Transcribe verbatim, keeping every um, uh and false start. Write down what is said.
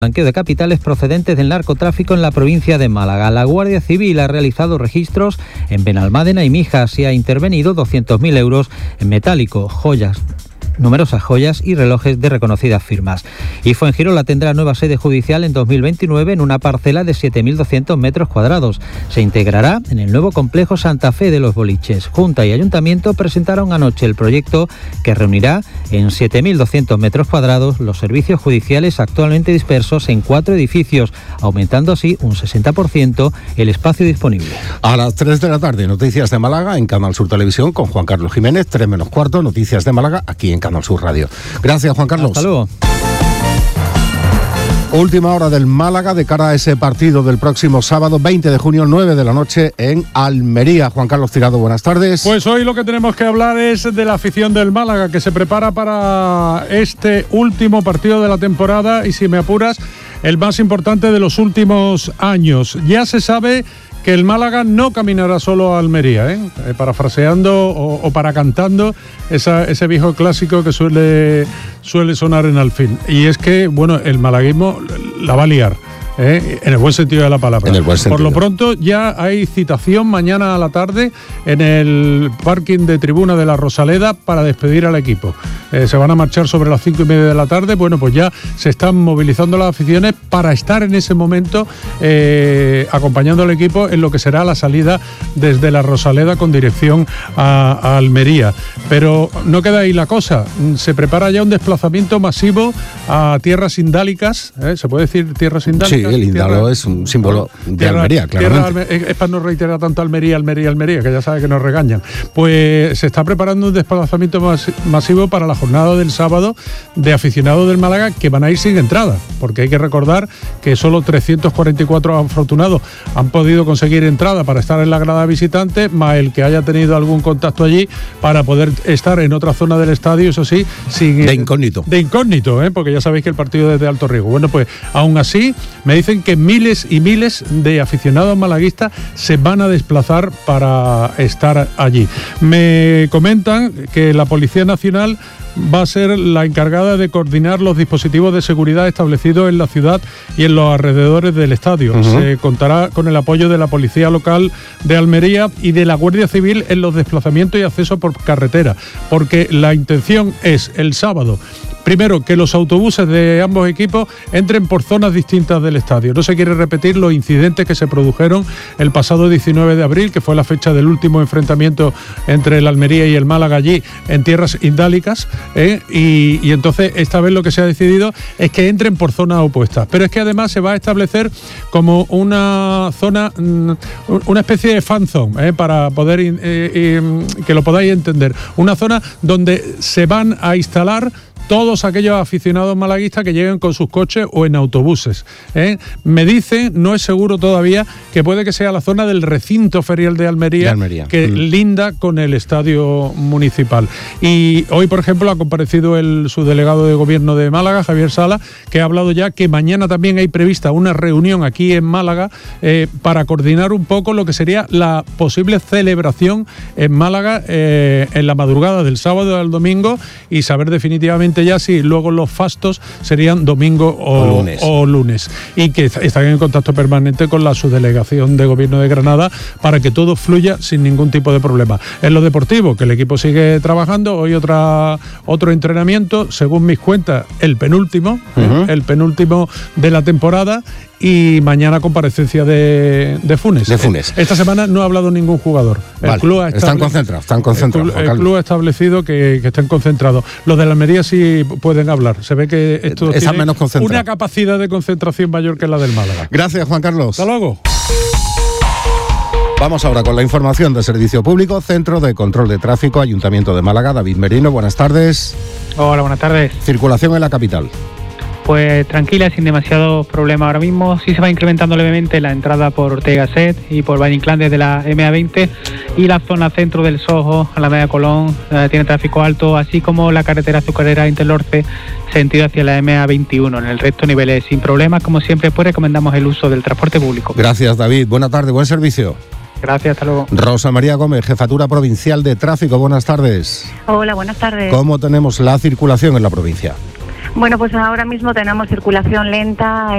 blanqueo de capitales procedentes del narcotráfico en la provincia de Málaga. La Guardia Civil ha realizado registros en Benalmádena y Mijas y ha intervenido doscientos mil euros en metálico, joyas, numerosas joyas y relojes de reconocidas firmas. Y Fuengirola tendrá nueva sede judicial en dos mil veintinueve en una parcela de siete mil doscientos metros cuadrados. Se integrará en el nuevo complejo Santa Fe de los Boliches. Junta y Ayuntamiento presentaron anoche el proyecto que reunirá en siete mil doscientos metros cuadrados los servicios judiciales actualmente dispersos en cuatro edificios, aumentando así un sesenta por ciento el espacio disponible. A las tres de la tarde, Noticias de Málaga en Canal Sur Televisión con Juan Carlos Jiménez, tres menos cuarto, Noticias de Málaga aquí en Canal Sur Radio. Gracias, Juan Carlos. Hasta luego. Última hora del Málaga de cara a ese partido del próximo sábado, veinte de junio, nueve de la noche en Almería. Juan Carlos Tirado, buenas tardes. Pues hoy lo que tenemos que hablar es de la afición del Málaga, que se prepara para este último partido de la temporada y, si me apuras, el más importante de los últimos años. Ya se sabe que el Málaga no caminará solo a Almería, ¿eh? Eh, parafraseando o, o paracantando esa, ese viejo clásico que suele, suele sonar en Alfil. Y es que, bueno, el malaguismo la va a liar. ¿Eh? En el buen sentido de la palabra. En el buen sentido. Por lo pronto ya hay citación mañana a la tarde en el parking de tribuna de la Rosaleda para despedir al equipo. Eh, se van a marchar sobre las cinco y media de la tarde. Bueno, pues ya se están movilizando las aficiones para estar en ese momento eh, acompañando al equipo en lo que será la salida desde la Rosaleda con dirección a, a Almería. Pero no queda ahí la cosa. Se prepara ya un desplazamiento masivo a tierras indálicas. ¿eh? ¿Se puede decir tierras indálicas? Sí, el Indalo tierra, es un símbolo de tierra, Almería, claramente. Tierra, es para no reiterar tanto Almería, Almería, Almería, que ya sabe que nos regañan. Pues se está preparando un desplazamiento mas, masivo para la jornada del sábado de aficionados del Málaga que van a ir sin entrada, porque hay que recordar que solo trescientos cuarenta y cuatro afortunados han podido conseguir entrada para estar en la grada visitante, más el que haya tenido algún contacto allí para poder estar en otra zona del estadio, eso sí, sin... De incógnito. De incógnito, ¿eh? Porque ya sabéis que el partido es de alto riesgo. Bueno, pues aún así... Me dicen que miles y miles de aficionados malaguistas se van a desplazar para estar allí. Me comentan que la Policía Nacional va a ser la encargada de coordinar los dispositivos de seguridad establecidos en la ciudad y en los alrededores del estadio. Uh-huh. Se contará con el apoyo de la Policía Local de Almería y de la Guardia Civil en los desplazamientos y acceso por carretera, porque la intención es el sábado, primero, que los autobuses de ambos equipos entren por zonas distintas del estadio. No se quiere repetir los incidentes que se produjeron el pasado diecinueve de abril, que fue la fecha del último enfrentamiento entre el Almería y el Málaga allí en tierras indálicas. ¿Eh? Y, y entonces esta vez lo que se ha decidido es que entren por zonas opuestas, pero es que además se va a establecer como una zona, una especie de fan zone, ¿eh? para poder eh, eh, que lo podáis entender, una zona donde se van a instalar todos aquellos aficionados malaguistas que lleguen con sus coches o en autobuses. ¿eh? Me dicen, no es seguro todavía, que puede que sea la zona del recinto ferial de Almería, de Almería. que mm. linda con el estadio municipal. Y hoy, por ejemplo, ha comparecido el subdelegado de Gobierno de Málaga, Javier Sala, que ha hablado ya que mañana también hay prevista una reunión aquí en Málaga eh, para coordinar un poco lo que sería la posible celebración en Málaga eh, en la madrugada del sábado al domingo y saber definitivamente ya si luego los fastos serían domingo o, o, lunes. o lunes y que están en contacto permanente con la subdelegación de Gobierno de Granada para que todo fluya sin ningún tipo de problema. En lo deportivo, que el equipo sigue trabajando, hoy otra otro entrenamiento, según mis cuentas, el penúltimo, uh-huh. el penúltimo de la temporada. Y mañana comparecencia de, de Funes. De Funes. Esta semana no ha hablado ningún jugador. El vale. club ha están concentrados, están concentrados. El, el club ha establecido que, que estén concentrados. Los de la Almería sí pueden hablar. Se ve que esto Están menos concentrados. Una capacidad de concentración mayor que la del Málaga. Gracias, Juan Carlos. Hasta luego. Vamos ahora con la información de Servicio Público, Centro de Control de Tráfico, Ayuntamiento de Málaga. David Merino, buenas tardes. Hola, buenas tardes. Circulación en la capital. Pues tranquila, sin demasiados problemas ahora mismo. Sí se va incrementando levemente la entrada por Ortega Set y por Valle Inclán desde la M A veinte y la zona centro del Soho, a la Media Colón, eh, tiene tráfico alto, así como la carretera azucarera Interlorce, sentido hacia la M A veintiuno. En el resto niveles sin problemas, como siempre, pues recomendamos el uso del transporte público. Gracias, David. Buena tarde, buen servicio. Gracias, hasta luego. Rosa María Gómez, Jefatura Provincial de Tráfico, buenas tardes. Hola, buenas tardes. ¿Cómo tenemos la circulación en la provincia? Bueno, pues ahora mismo tenemos circulación lenta